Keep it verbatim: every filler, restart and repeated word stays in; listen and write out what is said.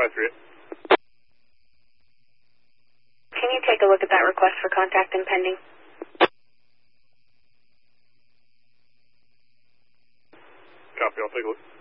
five three eight. Can you take a look at that request for contact and pending? Copy, I'll take a look.